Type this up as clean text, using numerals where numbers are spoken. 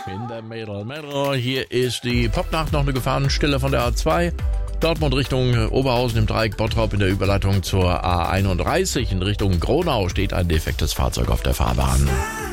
in der Mädel. Hier ist die Popnacht, noch eine Gefahrenstelle von der A2. Dortmund Richtung Oberhausen im Dreieck Bottrop in der Überleitung zur A31 in Richtung Gronau steht ein defektes Fahrzeug auf der Fahrbahn.